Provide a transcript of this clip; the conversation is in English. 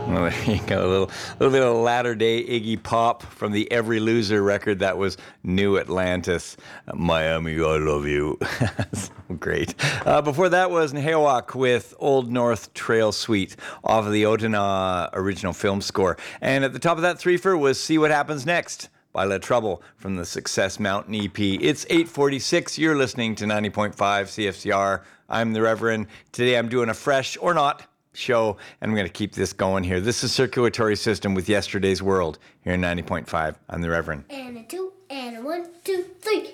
Well, there you go. A little bit of latter-day Iggy Pop from the Every Loser record. That was New Atlantis. Miami, I love you. So great. Before that was Nehewak with Old North Trail Suite off of the Otana original film score. And at the top of that threefer was See What Happens Next by La Trouble from the Success Mountain EP. It's 8:46. You're listening to 90.5 CFCR. I'm the Reverend. Today I'm doing a fresh or not show, and I'm going to keep this going here. This is Circulatory System with Yesterday's World here in 90.5. I'm the Reverend. And a two, and a 1, 2, 3.